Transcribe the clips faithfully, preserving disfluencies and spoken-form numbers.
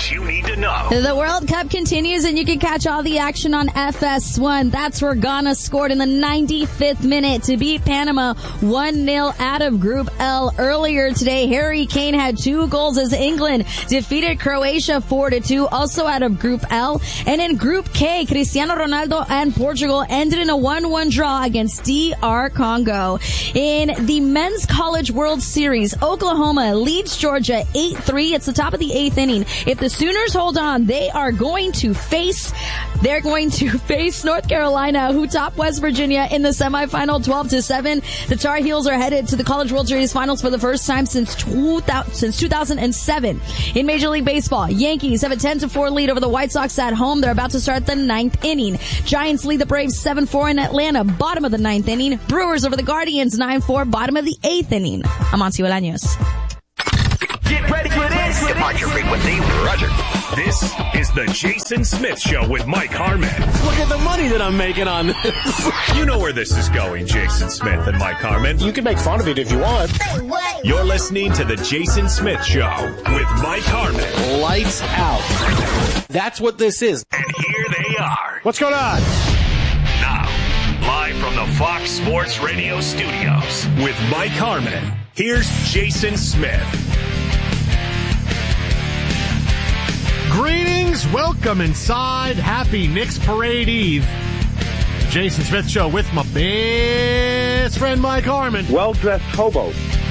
things you need to know. The World Cup continues, and you can catch all the action on F S one. That's where Ghana scored in the ninety-fifth minute to beat Panama one nil out of Group L. Earlier today, Harry Kane had two goals as England defeated Croatia four to two, also out of Group L. And in Group K, Cristiano Ronaldo and Portugal ended in a one one draw against D R Congo. In the Men's College World Series, Oklahoma leads Georgia eight three. It's the top of the eighth inning. If the Sooners hold on, they are going to face, they're going to face North Carolina, who topped West Virginia in the semifinal twelve to seven. The Tar Heels are headed to the College World Series finals for the first time since two thousand, since two thousand seven. In Major League Baseball, Yankees have a ten to four lead over the White Sox at home. They're about to start the ninth inning. Giants lead the Braves seven four in Atlanta, bottom of the ninth inning. Brewers over the Guardians nine four, bottom of the eighth inning. Amancio Bolaños. Get ready for this. Departure frequency, Roger. This is the Jason Smith Show with Mike Harmon. Look at the money that I'm making on this. You know where this is going, Jason Smith and Mike Harmon. You can make fun of it if you want. You're listening to the Jason Smith Show with Mike Harmon. Lights out. That's what this is. And here they are. What's going on? Now, live from the Fox Sports Radio studios with Mike Harmon. Here's Jason Smith. Greetings, welcome inside. Happy Knicks Parade Eve. Jason Smith Show with my best friend Mike Harmon. Well-dressed hobo.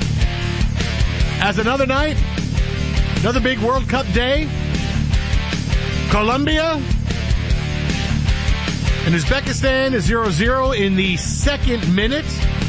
As another night, another big World Cup day. Colombia and Uzbekistan is zero zero in the second minute.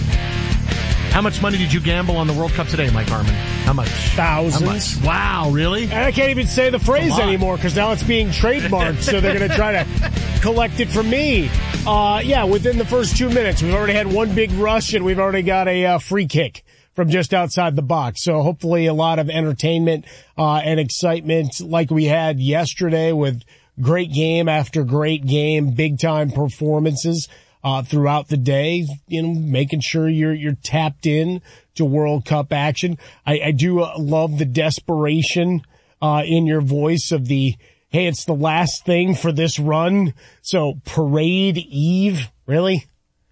How much money did you gamble on the World Cup today, Mike Harmon? How much? Thousands. How much? Wow, really? And I can't even say the phrase anymore because now it's being trademarked, so they're going to try to collect it from me. Uh, yeah, within the first two minutes, we've already had one big rush, and we've already got a uh, free kick from just outside the box. So hopefully a lot of entertainment uh, and excitement like we had yesterday with great game after great game, big-time performances. Uh, throughout the day, you know, making sure you're, you're tapped in to World Cup action. I, I do uh, love the desperation, uh, in your voice of the, hey, it's the last thing for this run. So Parade Eve, really?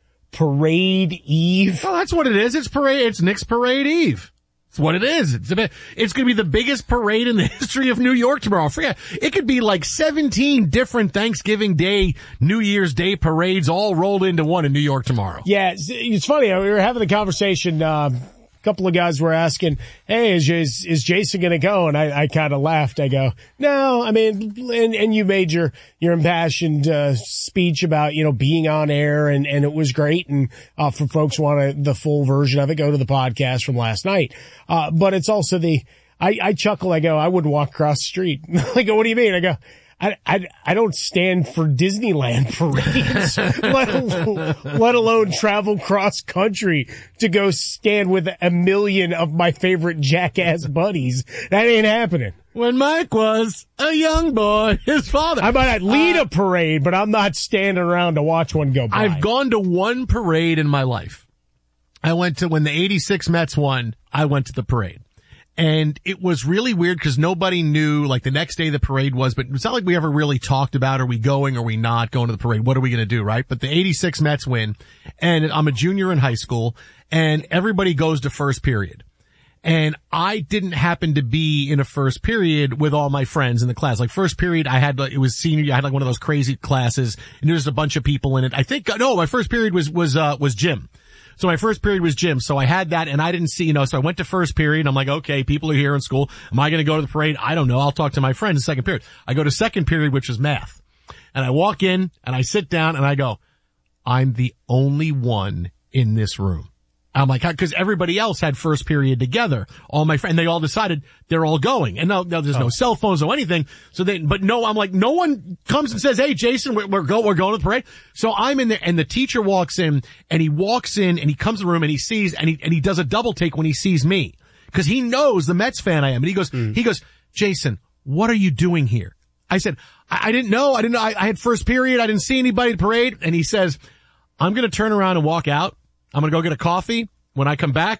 Parade Eve? Oh, that's what it is. It's parade, it's Knicks Parade Eve. It's what it is. It's, a, it's going to be the biggest parade in the history of New York tomorrow. Forget, it could be like seventeen different Thanksgiving Day, New Year's Day parades all rolled into one in New York tomorrow. Yeah, it's, it's funny. We were having the conversation, uh, a couple of guys were asking, hey, is, is, is Jason going to go? And I, I kind of laughed. I go, no, I mean, and, and you made your, your impassioned, uh, speech about, you know, being on air and, and it was great. And, uh, for folks who want the full version of it, go to the podcast from last night. Uh, but it's also the, I, I chuckle. I go, I wouldn't walk across the street. I go, what do you mean? I go, I, I, I don't stand for Disneyland parades, let, alone, let alone travel cross country to go stand with a million of my favorite jackass buddies. That ain't happening. When Mike was a young boy, his father. I might not lead uh, a parade, but I'm not standing around to watch one go by. I've gone to one parade in my life. I went to, when the eighty-six Mets won, I went to the parade. And it was really weird because nobody knew, like, the next day the parade was, but it's not like we ever really talked about, are we going, are we not going to the parade? What are we going to do, right? But the eighty-six Mets win, and I'm a junior in high school, and everybody goes to first period. And I didn't happen to be in a first period with all my friends in the class. Like, first period, I had, like, it was senior, I had like one of those crazy classes, and there's a bunch of people in it. I think, no, my first period was, was, uh, was gym. So my first period was gym. So I had that and I didn't see, you know, so I went to first period. I'm like, okay, people are here in school. Am I going to go to the parade? I don't know. I'll talk to my friends in second period. I go to second period, which is math. And I walk in and I sit down and I go, I'm the only one in this room. I'm like, because everybody else had first period together. All my friends, they all decided they're all going. And now, now there's no oh. cell phones or anything. So they, but no, I'm like, no one comes and says, hey, Jason, we're, we're, go, we're going to the parade. So I'm in there and the teacher walks in and he walks in and he comes to the room and he sees, and he, and he does a double take when he sees me. Cause he knows the Mets fan I am. And he goes, mm. he goes, Jason, what are you doing here? I said, I, I didn't know. I didn't know. I, I had first period. I didn't see anybody at the parade. And he says, I'm going to turn around and walk out. I'm going to go get a coffee. When I come back,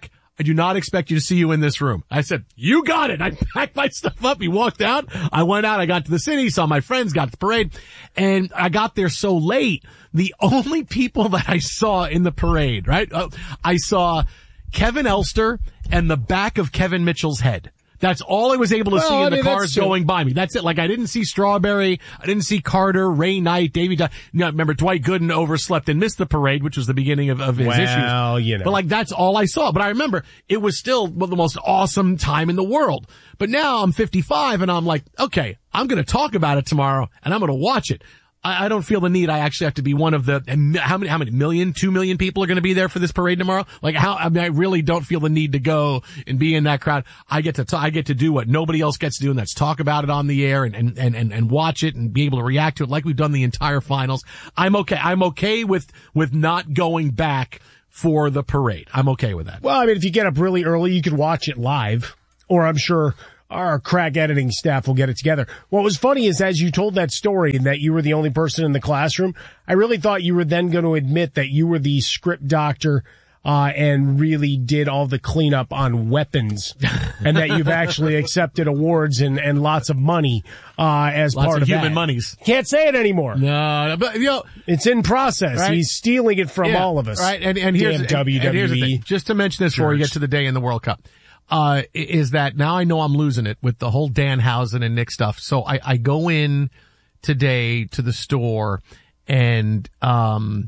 I do not expect you to see you in this room. I said, you got it. I packed my stuff up. He walked out. I went out. I got to the city, saw my friends, got to the parade, and I got there so late. The only people that I saw in the parade, right? Uh, I saw Kevin Elster and the back of Kevin Mitchell's head. That's all I was able to well, see in I the mean, cars going by me. That's it. Like, I didn't see Strawberry. I didn't see Carter, Ray Knight, Davey. Di- you know, remember, Dwight Gooden overslept and missed the parade, which was the beginning of, of his well, issues. Well, you know. But like, that's all I saw. But I remember it was still the most awesome time in the world. But now I'm fifty-five and I'm like, okay, I'm going to talk about it tomorrow and I'm going to watch it. I don't feel the need. I actually have to be one of the, how many, how many million, two million people are going to be there for this parade tomorrow? Like how, I mean, I really don't feel the need to go and be in that crowd. I get to, t- I get to do what nobody else gets to do, and that's talk about it on the air and, and, and, and watch it and be able to react to it like we've done the entire finals. I'm okay. I'm okay with, with not going back for the parade. I'm okay with that. Well, I mean, if you get up really early, you could watch it live, or I'm sure our crack editing staff will get it together. What was funny is as you told that story and that you were the only person in the classroom, I really thought you were then going to admit that you were the script doctor uh and really did all the cleanup on weapons and that you've actually accepted awards and, and lots of money uh as lots part of of human that. monies. Can't say it anymore. No, but you know, it's in process. Right? He's stealing it from yeah, all of us. Right, and, and here's, Damn W W E. And here's the thing. Just to mention this before we get to the day in the World Cup. Uh, is that now I know I'm losing it with the whole Danhausen and Nick stuff. So I, I go in today to the store and, um,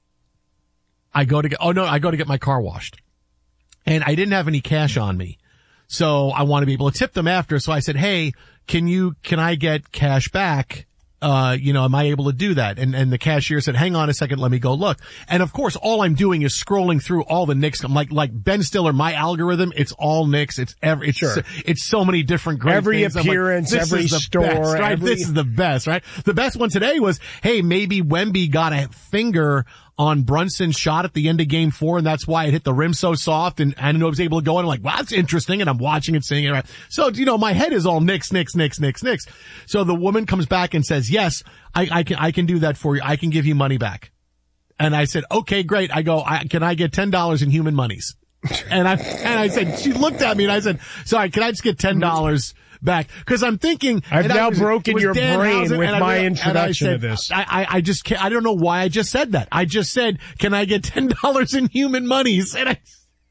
I go to get, oh no, I go to get my car washed and I didn't have any cash on me. So I want to be able to tip them after. So I said, hey, can you, can I get cash back? Uh, you know, am I able to do that? And, and the cashier said, hang on a second, let me go look. And of course, all I'm doing is scrolling through all the Knicks. I'm like, like Ben Stiller, my algorithm, it's all Knicks. It's every, it's, sure. it's so many different great every things. appearance, like, every store, best, right? every... This is the best, right? The best one today was, hey, maybe Wemby got a finger on Brunson's shot at the end of game four, and that's why it hit the rim so soft, and I was able to go in. I'm like, wow, that's interesting, and I'm watching it, seeing it. Right? So, you know, my head is all Knicks, Knicks, Knicks, Knicks, Knicks. So the woman comes back and says, yes, I, I can, I can do that for you. I can give you money back. And I said, okay, great. I go, I, can I get ten dollars in human monies? And I, and I said, she looked at me and I said, sorry, can I just get ten dollars back? Cause I'm thinking, I've now was, broken your Dan brain Housen, with I, my and introduction I said, to this. I, I, I just can't, I don't know why I just said that. I just said, can I get ten dollars in human monies? And I,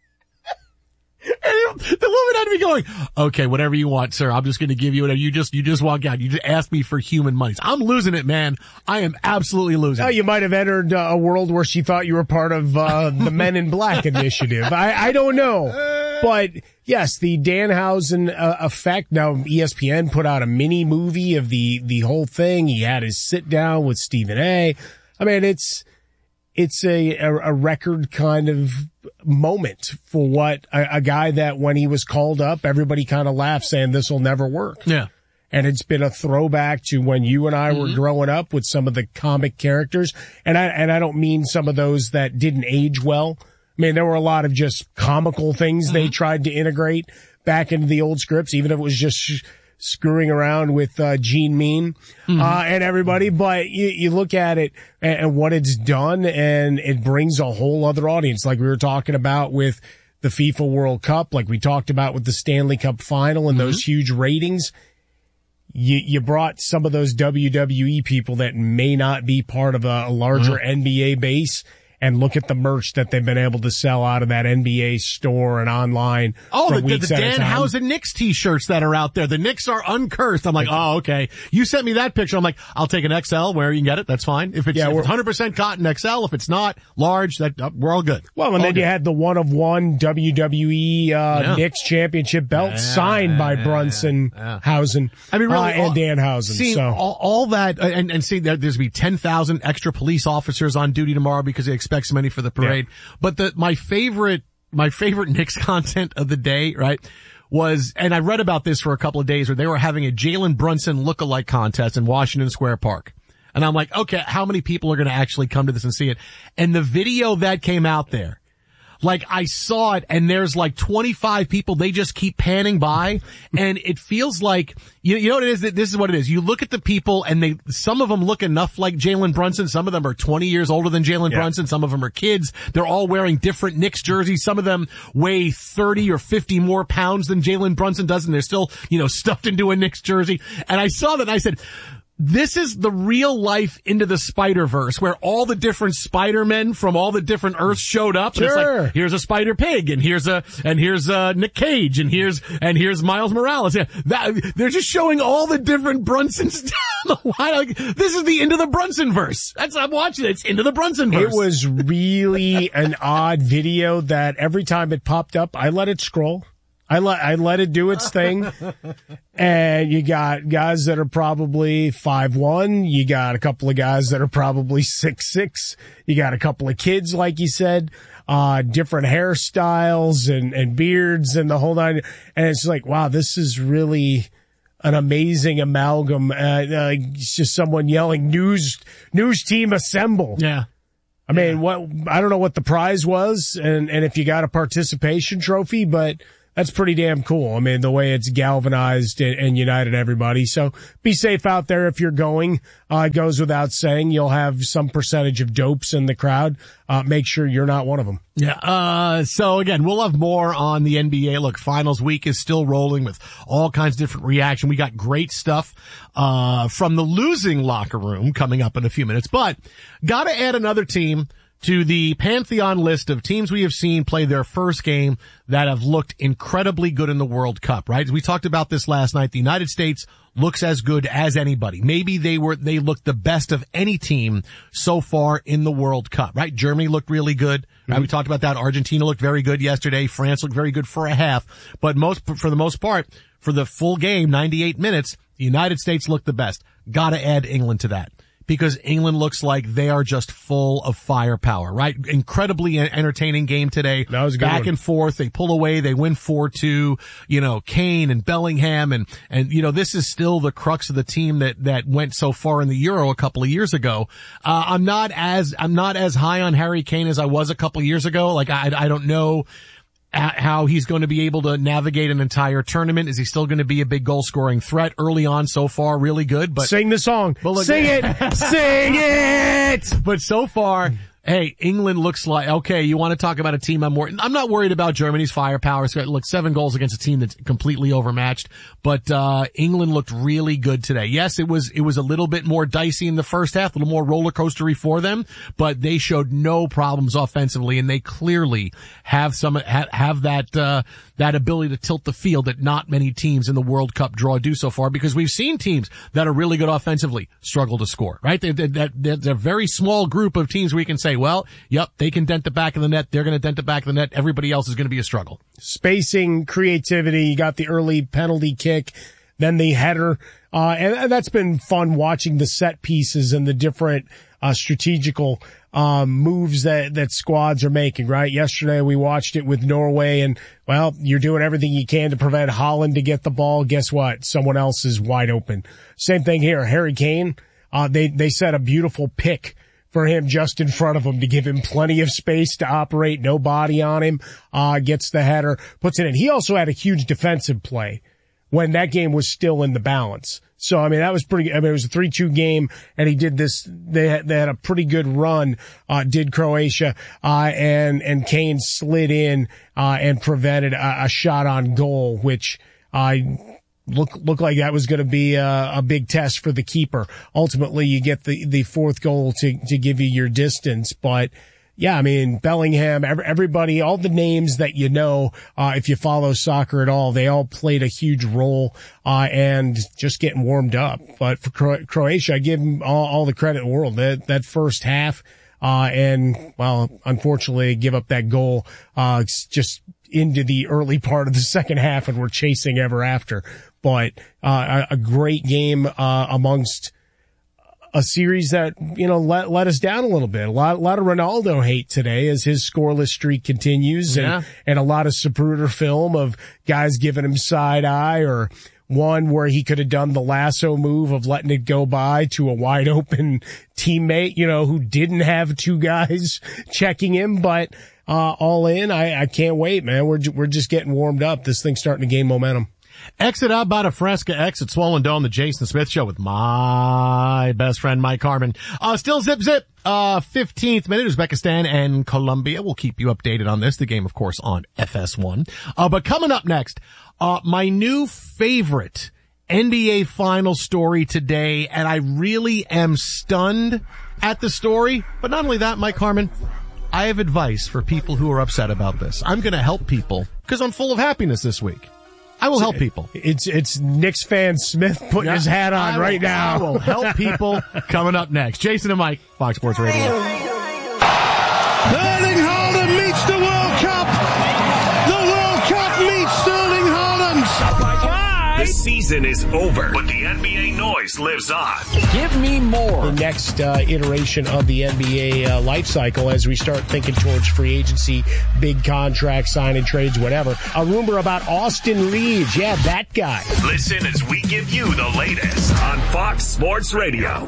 and the woman had to be going, okay, whatever you want, sir. I'm just going to give you whatever. You just, you just walk out. You just asked me for human monies. I'm losing it, man. I am absolutely losing oh, it. You might have entered uh, a world where she thought you were part of uh, the Men in Black initiative. I, I don't know. But yes, the Danhausen uh, effect. Now, E S P N put out a mini movie of the, the whole thing. He had his sit down with Stephen A. I mean, it's, it's a, a, a record kind of moment for what a, a guy that when he was called up, everybody kind of laughed saying this will never work. Yeah. And it's been a throwback to when you and I mm-hmm. were growing up with some of the comic characters. And I, and I don't mean some of those that didn't age well. I mean, there were a lot of just comical things mm-hmm. they tried to integrate back into the old scripts, even if it was just sh- screwing around with uh, Gene Mean mm-hmm. uh, and everybody. But you, you look at it and, and what it's done, and it brings a whole other audience, like we were talking about with the FIFA World Cup, like we talked about with the Stanley Cup final and mm-hmm. those huge ratings. You, you brought some of those W W E people that may not be part of a, a larger mm-hmm. N B A base, and look at the merch that they've been able to sell out of that N B A store and online. Oh, for the, the, weeks the at a Dan time. Housen Knicks t-shirts that are out there. The Knicks are uncursed. I'm like, oh, okay. You sent me that picture. I'm like, I'll take an X L where you can get it. That's fine. If it's, Yeah, if we're- it's one hundred percent cotton X L, if it's not large, that uh, we're all good. Well, and All then good. you had the one of one W W E uh, Yeah. Knicks championship belt Yeah, signed by yeah, Brunson yeah. Housen I mean, really, uh, and all, Danhausen. See, So all, all that, uh, and, and see, there, there's be ten thousand extra police officers on duty tomorrow because they expect so many for the parade. Yeah. But the, my favorite, my favorite Knicks content of the day, right, was, and I read about this for a couple of days where they were having a Jalen Brunson lookalike contest in Washington Square Park. And I'm like, okay, how many people are going to actually come to this and see it? And the video that came out there, Like I saw it and there's like twenty-five people. They just keep panning by and it feels like, you, you know what it is? This is what it is. You look at the people and they, some of them look enough like Jalen Brunson. Some of them are twenty years older than Jalen yeah. Brunson. Some of them are kids. They're all wearing different Knicks jerseys. Some of them weigh thirty or fifty more pounds than Jalen Brunson does. And they're still, you know, stuffed into a Knicks jersey. And I saw that and I said, this is the real life Into the Spider-Verse where all the different Spider-Men from all the different Earths showed up. Sure. And it's like, here's a Spider-Pig and here's a, and here's uh Nick Cage and here's, and here's Miles Morales. Yeah, that, they're just showing all the different Brunsons down the line. Like, this is the Into the Brunson-verse. That's, I'm watching it. It's Into the Brunson-verse. It was really an odd video that every time it popped up, I let it scroll. I let, I let it do its thing. And you got guys that are probably five one. You got a couple of guys that are probably six six. You got a couple of kids, like you said, uh, different hairstyles and, and beards and the whole nine. And it's like, wow, this is really an amazing amalgam. Uh, uh it's just someone yelling news, news team assemble. Yeah. I mean, yeah. what, I don't know what the prize was and, and if you got a participation trophy, but that's pretty damn cool. I mean, the way it's galvanized and, and united everybody. So be safe out there if you're going. Uh, it goes without saying you'll have some percentage of dopes in the crowd. Uh, make sure you're not one of them. Yeah. Uh, so again, we'll have more on the N B A. Look, finals week is still rolling with all kinds of different reaction. We got great stuff, uh, from the losing locker room coming up in a few minutes, but gotta add another team to the pantheon list of teams we have seen play their first game that have looked incredibly good in the World Cup, right? We talked about this last night. The United States looks as good as anybody. Maybe they were, they looked the best of any team so far in the World Cup, right? Germany looked really good. Right? Mm-hmm. We talked about that. Argentina looked very good yesterday. France looked very good for a half, but most, for the most part, for the full game, ninety-eight minutes, the United States looked the best. Gotta add England to that. Because England looks like they are just full of firepower, right? Incredibly entertaining game today. That was a good Back one. and forth. They pull away. They win four two. You know, Kane and Bellingham and, and, you know, this is still the crux of the team that, that went so far in the Euro a couple of years ago. Uh, I'm not as, I'm not as high on Harry Kane as I was a couple of years ago. Like, I, I don't know how he's going to be able to navigate an entire tournament. Is he still going to be a big goal scoring threat early on? So far, really good, but sing the song. But look, sing it, sing it. But so far, hey, England looks like, okay, you want to talk about a team I'm more, I'm not worried about Germany's firepower. So, look, seven goals against a team that's completely overmatched, but, uh, England looked really good today. Yes, it was, it was a little bit more dicey in the first half, a little more roller coastery for them, but they showed no problems offensively and they clearly have some, have, have that, uh, that ability to tilt the field that not many teams in the World Cup draw do so far, because we've seen teams that are really good offensively struggle to score, right? They're, they're, they're a very small group of teams we can say, well, yep, they can dent the back of the net. They're going to dent the back of the net. Everybody else is going to be a struggle. Spacing, creativity. You got the early penalty kick, then the header. Uh, and that's been fun watching the set pieces and the different, uh, strategical, um, moves that, that squads are making, right? Yesterday we watched it with Norway and, well, you're doing everything you can to prevent Holland to get the ball. Guess what? Someone else is wide open. Same thing here. Harry Kane, uh, they, they set a beautiful pick for him just in front of him to give him plenty of space to operate, no body on him, uh, gets the header, puts it in. He also had a huge defensive play when that game was still in the balance. So, I mean, that was pretty, I mean, it was a three two game and he did this, they had, they had a pretty good run, uh, did Croatia, uh, and, and Kane slid in, uh, and prevented a, a shot on goal, which, uh, Look, look like that was going to be a, a big test for the keeper. Ultimately, you get the, the fourth goal to, to give you your distance. But yeah, I mean, Bellingham, every, everybody, all the names that you know, uh, if you follow soccer at all, they all played a huge role, uh, and just getting warmed up. But for Cro- Croatia, I give them all, all the credit in the world. That, that first half, uh, and well, unfortunately give up that goal, uh, it's just into the early part of the second half and we're chasing ever after. But, uh, a, a great game, uh, amongst a series that, you know, let, let us down a little bit. A lot, a lot of Ronaldo hate today as his scoreless streak continues and, yeah. and a lot of Zapruder film of guys giving him side eye or one where he could have done the lasso move of letting it go by to a wide open teammate, you know, who didn't have two guys checking him. But, uh, all in. I, I can't wait, man. We're, we're just getting warmed up. This thing's starting to gain momentum. Exit out about a Fresca, exit Swollen Dome, the Jason Smith Show with my best friend, Mike Harmon. Uh, still zip zip, uh, fifteenth minute, Uzbekistan and Colombia. We'll keep you updated on this. The game, of course, on F S one. Uh, but coming up next, uh, my new favorite N B A final story today, and I really am stunned at the story. But not only that, Mike Harmon, I have advice for people who are upset about this. I'm going to help people because I'm full of happiness this week. I will help people. It's it's Knicks fan Smith putting yeah, his hat on will, right now. I will help people coming up next. Jason and Mike, Fox Sports Radio. Erling Haaland meets the World Cup. The World Cup meets Sterling Haaland. The season is over, but the N B A noise lives on. Give me more. The next uh, iteration of the N B A uh, life cycle as we start thinking towards free agency, big contracts, signing trades, whatever. A rumor about Austin Reeves. Yeah, that guy. Listen as we give you the latest on Fox Sports Radio.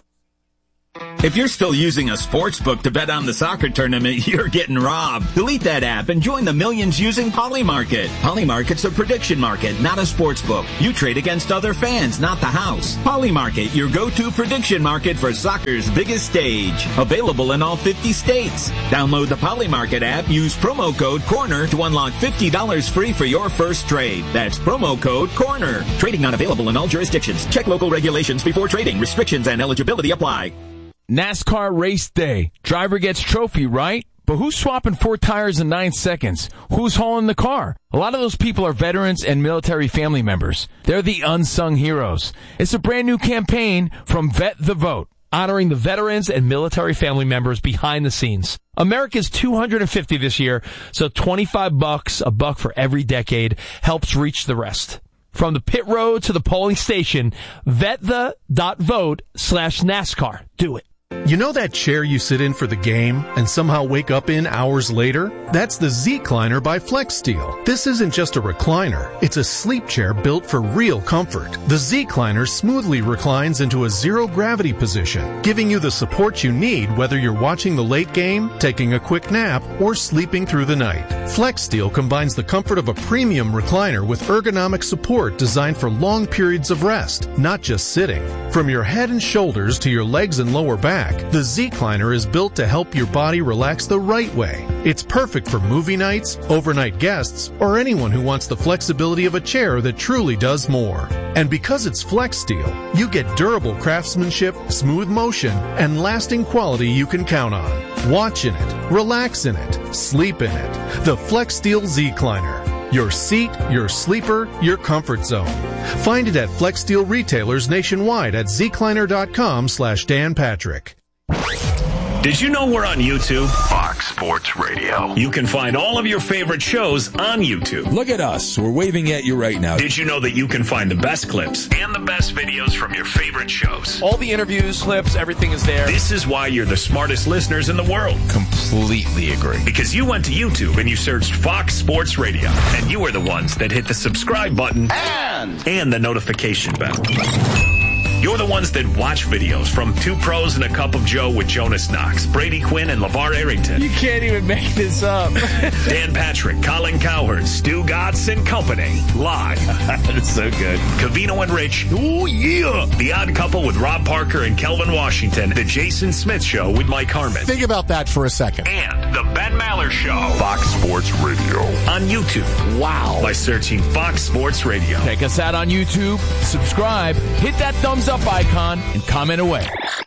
If you're still using a sports book to bet on the soccer tournament, you're getting robbed. Delete that app and join the millions using Polymarket. Polymarket's a prediction market, not a sports book. You trade against other fans, not the house. Polymarket, your go-to prediction market for soccer's biggest stage. Available in all fifty states. Download the Polymarket app, use promo code CORNER to unlock fifty dollars free for your first trade. That's promo code CORNER. Trading not available in all jurisdictions. Check local regulations before trading. Restrictions and eligibility apply. NASCAR race day. Driver gets trophy, right? But who's swapping four tires in nine seconds? Who's hauling the car? A lot of those people are veterans and military family members. They're the unsung heroes. It's a brand new campaign from Vet the Vote, honoring the veterans and military family members behind the scenes. America's two hundred fifty this year, so twenty-five bucks, a buck for every decade, helps reach the rest. From the pit road to the polling station, vetthe.vote slash NASCAR. Do it. You know that chair you sit in for the game and somehow wake up in hours later? That's the Z-Cliner by FlexSteel. This isn't just a recliner. It's a sleep chair built for real comfort. The Z-Cliner smoothly reclines into a zero-gravity position, giving you the support you need whether you're watching the late game, taking a quick nap, or sleeping through the night. FlexSteel combines the comfort of a premium recliner with ergonomic support designed for long periods of rest, not just sitting. From your head and shoulders to your legs and lower back, the Z-Cliner is built to help your body relax the right way. It's perfect for movie nights, overnight guests, or anyone who wants the flexibility of a chair that truly does more. And because it's FlexSteel, you get durable craftsmanship, smooth motion, and lasting quality you can count on. Watch in it, relax in it, sleep in it. The FlexSteel Z-Cliner. Your seat, your sleeper, your comfort zone. Find it at FlexSteel retailers nationwide at zcliner.com slash Dan Patrick. Did you know we're on YouTube? Fox Sports Radio. You can find all of your favorite shows on YouTube. Look at us. We're waving at you right now. Did you know that you can find the best clips and the best videos from your favorite shows? All the interviews, clips, everything is there. This is why you're the smartest listeners in the world. Completely agree. Because you went to YouTube and you searched Fox Sports Radio. And you are the ones that hit the subscribe button and, and the notification bell. You're the ones that watch videos from Two Pros and a Cup of Joe with Jonas Knox, Brady Quinn, and LeVar Arrington. You can't even make this up. Dan Patrick, Colin Cowherd, Stu Gatz and Company. Live. That's so good. Covino and Rich. Oh, yeah. The Odd Couple with Rob Parker and Kelvin Washington. The Jason Smith Show with Mike Harmon. Think about that for a second. And The Ben Maller Show. Fox Sports Radio. On YouTube. Wow. By searching Fox Sports Radio. Check us out on YouTube. Subscribe. Hit that thumbs up icon and comment away.